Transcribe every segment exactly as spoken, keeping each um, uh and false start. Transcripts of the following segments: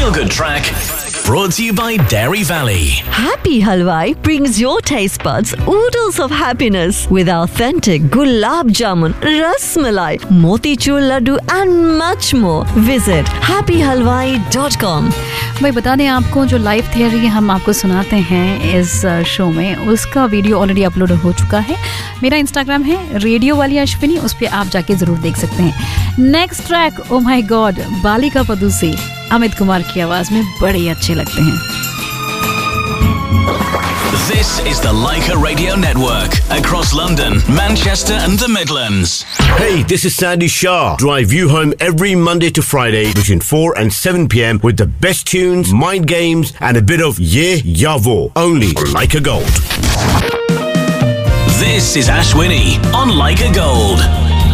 Feel Good Track brought to you by Dairy Valley. Happy Halwai brings your taste buds oodles of happiness with authentic gulab jamun, ras malai, motichur laddu and much more. Visit happy halwai dot com. भाई बता दें आपको, जो live theory हम आपको सुनाते हैं इस शो में, उसका वीडियो ऑलरेडी अपलोड हो चुका है. मेरा इंस्टाग्राम है रेडियो वाली अश्विनी, उस पर आप जाके जरूर देख सकते हैं. Next track oh my God, बालिका पदू से अमित कुमार की आवाज में बड़े अच्छे लगते हैं. This is the Leica Radio Network across London, Manchester and the Midlands. Hey, this is Sandy Shah. Drive you home every Monday to Friday between four and seven p.m. with the best tunes, mind games and a bit of Yeah Yavo, only on Leica Gold. This is Ashwini on Leica Gold.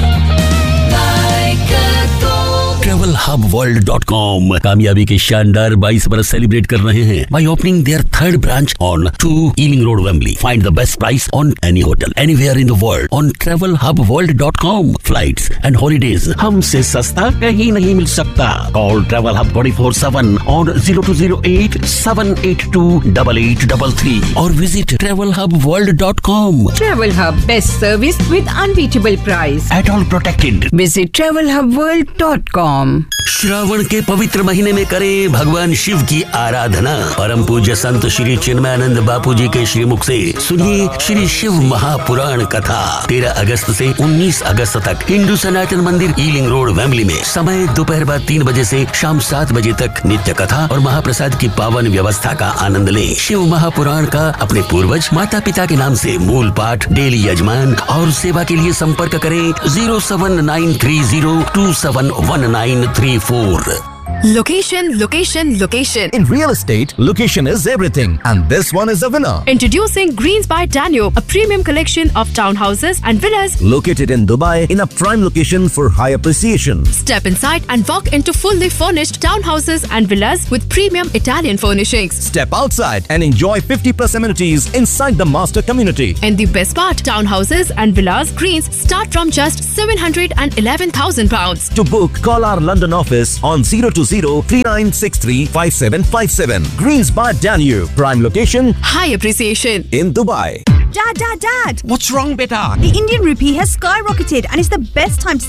Travel hub world dot com कामयाबी के शानदार बाईस बरस celebrate कर रहे हैं by opening there third branch on to ailing road Wembley. Find the best price on any hotel anywhere in the world on travel hub world dot com. Flights and holidays हमसे सस्ता कहीं नहीं मिल सकता. Call travel hub twenty four seven on zero to zero eight seven eight to double eight double three और visit travel hub world dot com. Travel Hub, best service with unbeatable price. At all protected. Visit travel hub world dot com. Shravan के पवित्र महीने में करें भगवान शिव की आराधना. परम पूज्य संत श्री चिन्मयानंद बापू जी के श्रीमुख से सुनिए श्री शिव महापुराण कथा. तेरह अगस्त से उन्नीस अगस्त तक हिंदू सनातन मंदिर ईलिंग रोड वेम्बली में. समय दोपहर बाद तीन बजे से शाम सात बजे तक. नित्य कथा और महाप्रसाद की पावन व्यवस्था का आनंद लें. शिव महापुराण का अपने पूर्वज माता पिता के नाम से मूल पाठ, डेली यजमान और सेवा के लिए संपर्क करें zero seven nine three zero to seven one nine three four. Location, location, location. In real estate, location is everything. And this one is a winner. Introducing Greens by Danube, a premium collection of townhouses and villas. Located in Dubai in a prime location for high appreciation. Step inside and walk into fully furnished townhouses and villas with premium Italian furnishings. Step outside and enjoy fifty plus amenities inside the master community. And the best part, townhouses and villas Greens start from just seven hundred eleven thousand pounds. To book, call our London office on zero two zero three nine six three five seven five seven. Greens by Danube, prime location, High appreciation. in Dubai. Dad, Dad, Dad! What's wrong, beta? The Indian rupee has skyrocketed and it's the best time to